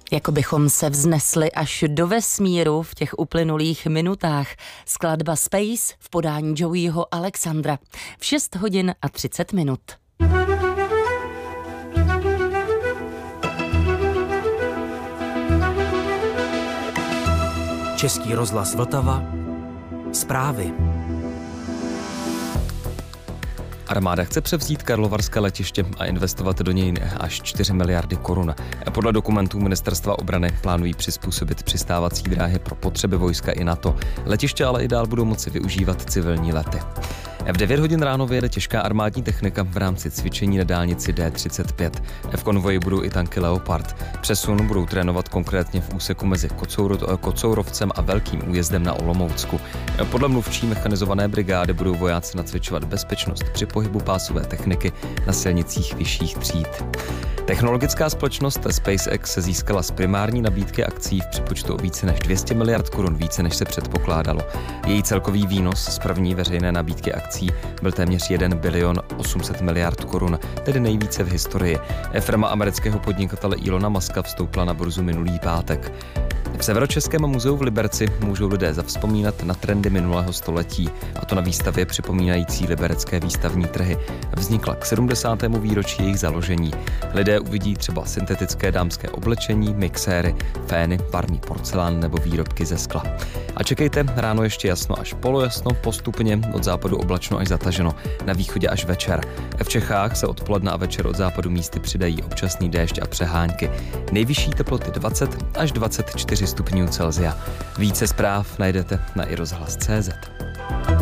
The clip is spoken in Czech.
Jako bychom se vznesli až do vesmíru v těch uplynulých minutách. Skladba Space v podání Joeyho Alexandra. V 6 hodin a 30 minut. Český rozhlas Vltava. Zprávy. Armáda chce převzít karlovarské letiště a investovat do něj až 4 miliardy korun. Podle dokumentů Ministerstva obrany plánují přizpůsobit přistávací dráhy pro potřeby vojska i NATO. Letiště ale i dál budou moci využívat civilní lety. V 9 hodin ráno vyjede těžká armádní technika v rámci cvičení na dálnici D35. V konvoji budou i tanky Leopard. Přesun budou trénovat konkrétně v úseku mezi Kocourovcem a Velkým Újezdem na Olomoucku. Podle mluvčí mechanizované brigády budou vojáci nacvičovat bezpečnost při pohybu pásové techniky na silnicích vyšších tříd. Technologická společnost SpaceX se získala z primární nabídky akcí v přepočtu o více než 200 miliard korun více, než se předpokládalo. Její celkový výnos z první veřejné nabídky akcí byl téměř 1 bilion 800 miliard korun, tedy nejvíce v historii. Firma amerického podnikatele Elona Muska vstoupila na burzu minulý pátek. V Severočeském muzeu v Liberci můžou lidé zavzpomínat na trendy minulého století, a to na výstavě připomínající liberecké výstavní trhy. Vznikla k 70. výročí jejich založení. Lidé uvidí třeba syntetické dámské oblečení, mixéry, fény, parní porcelán nebo výrobky ze skla. A čekejte, ráno ještě jasno až polojasno, postupně od západu oblačno až zataženo, na východě až večer. V Čechách se odpoledne a večer od západu místy přidají občasný déšť a přehánky. Nejvyšší teploty 20 až 24 stupňů Celsia. Více zpráv najdete na iRozhlas.cz.